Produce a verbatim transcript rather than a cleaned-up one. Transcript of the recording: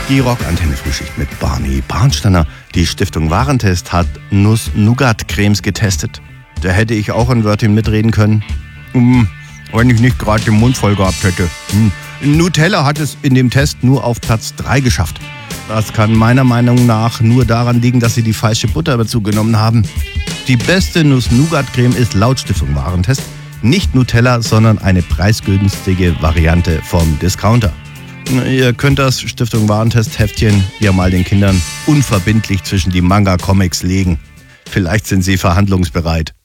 Die Rockantenne-Frühschicht mit Barney Barnsteiner. Die Stiftung Warentest hat Nuss-Nougat-Cremes getestet. Da hätte ich auch ein Wörtchen mitreden können. Hm, wenn ich nicht gerade den Mund voll gehabt hätte. Hm. Nutella hat es in dem Test nur auf Platz drei geschafft. Das kann meiner Meinung nach nur daran liegen, dass sie die falsche Butter dazu genommen haben. Die beste Nuss-Nougat-Creme ist laut Stiftung Warentest nicht Nutella, sondern eine preisgünstige Variante vom Discounter. Ihr könnt das Stiftung Warentest-Heftchen ja mal den Kindern unverbindlich zwischen die Manga-Comics legen. Vielleicht sind sie verhandlungsbereit.